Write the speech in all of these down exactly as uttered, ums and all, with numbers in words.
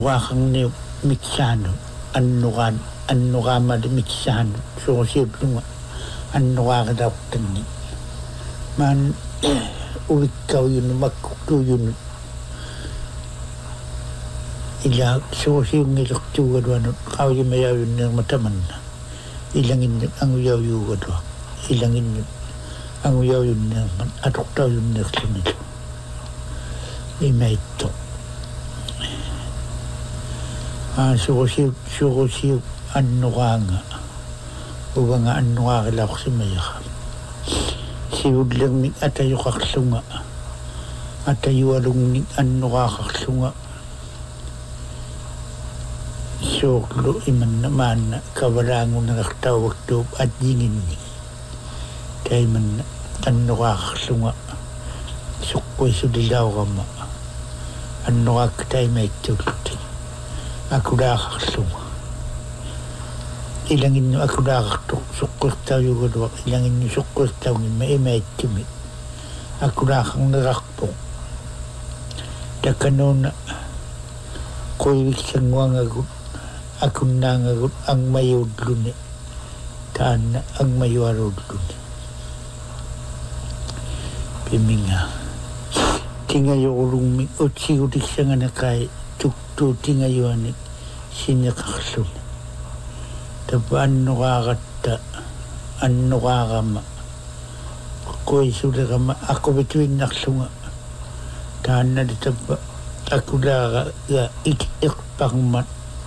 Wakang ni miksano annugan annugama de miksano so siblunga annuga daw tani man uwikaw yun magkukto yun ila so siyong ilaktuga doon kaw yung mayaw yun ng mataman ilangin ang uyaw yuga doon ilangin ang uyaw yun ng atuktaw yun ng sunito imaito ah suko suko siyo annuga nga uwa nga annuga kala ko si mayakap siwag lang ni atayo kaksunga atayo along ni annuga kaksunga soklo iman naman kawalango na kaktawag to at dingin ni kaya man annuga kaksunga sukoy sudilaw ka ma annuga katay may tulot ako nakakasunga. Ilangin nyo ako nakakatok. Sukos tayo gadwa. Ilangin nyo sukos tayo ng maimay timid. Ako nakakang narakpong. Dakano na ko'y sangwang agot. Ako nangagot ang mayodlo ni. Taan na ang mayarodlo ni. Piminga. Tingayo ulong mi. O sigudik siya nga na kay tukto tingayo ni. Sinyakaksun. Tapa ano kakata, ano kakama. Ako'y sula kama, ako bituin naksunga. Tahan na dito pa, ako laka, ik-ik pangman.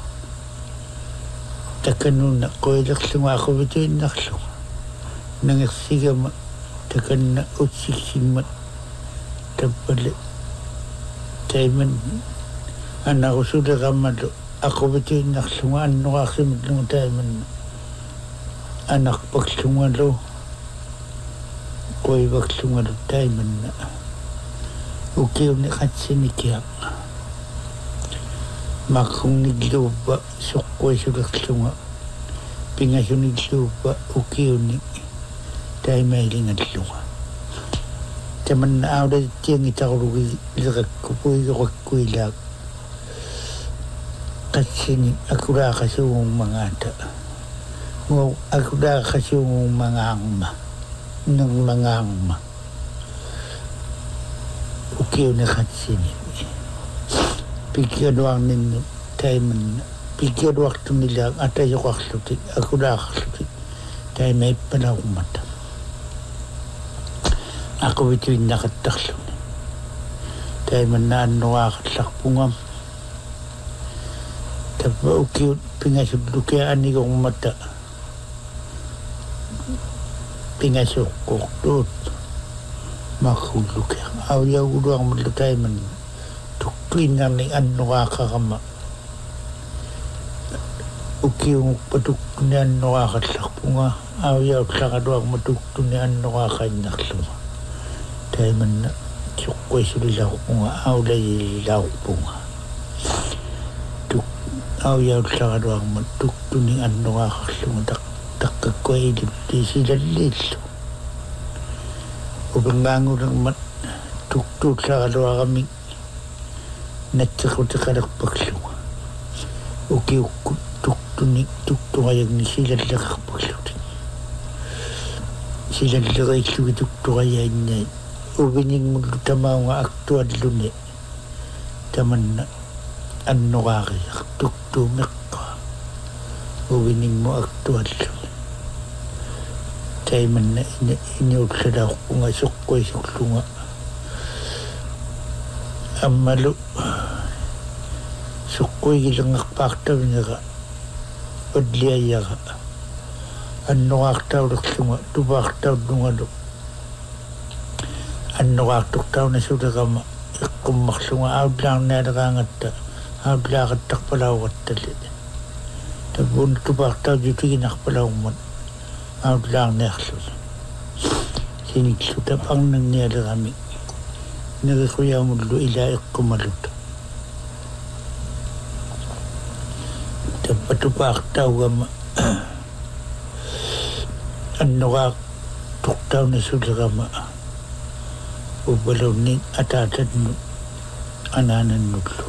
Takan na, ako'y naksunga, ako bituin naksunga. Nangaksiga ma, takan na utsiksiman. Tapali, tayo man, anak ko sula kama do. Ako bituin naksunga, ano kaksimit nung tayo man. Anak pagsunga do. Ko'y pagsunga do tayo man na. Ukiw ni katsinikiyak. Makong nigluba, sukoy sa kaksunga. Pingasyo nigluba, ukiw ni tayo mahiling at lunga. Taman na awda tiyang itakurugi, lakak kupoy kakuy lag. Kasi ako na kasi yung mga ata. Ako na kasi yung mga angma. Ng mga angma. Ukiw na kasi niya. Pigyan wang ninyo tayo man. Pigyan wakto nila at tayo kaksutik. Ako na kaksutik. Tayo may panahong mata. Ako ito yung nakatakso. Tayo man na ano kakasakpungam. Tapa ukiw pingasok kaya ani kong mata. Pingasok ko doon. Makulok kaya. Ayaw ko doon ang malutay man. Tuktuin na ni ano kakakama. Ukiw patukto ni ano kakasakpo nga. Ayaw sa ka doon matukto ni ano kakainak. Tayo man na sukoy sulilaw ko nga. Awlay lilaw po nga. Ayaw sa kadoang matukto ni ano kakasumadak takakoy di sila lilo. Upang gango ng matukto sa kadoang kami natsakot sa kadakpagsunga. Okay, tukto ni tukto kayag ni sila lakakpagsunga. Sila lakakpagsunga tukto kaya niya. Ubining magtama nga aktual luni. Taman na ano kakayak, tuktumik ka. Uwining mo aktual. Tayo man na inyusad ako kung asok ko isok nga. Ang malo, sukoy ilang akpaktaw niya ka. Udliyaya ka. Ano kaktaw laksunga, tubaktaw nung ano. Ano kaktaw na suda ka ma. Kung maksunga, out lang na nakangat ta. Habla tak pala ako tali. Tapos tupak tao dito ginak pala umon. Habla ang neksos. Siniksuta pang nangyari kami. Nagkuya mo lo ilaik kumaluto. Tapos tupak tao gama. Ano ka tuktaw na sula gama. Ubalaw ni atatad mo. Ananan nutlo.